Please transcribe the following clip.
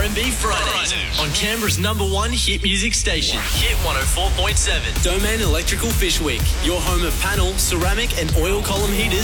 R&B Fridays on Canberra's #1 hit music station, Hit 104.7. Domain Electrical Fish Week, your home of panel, ceramic and oil column heaters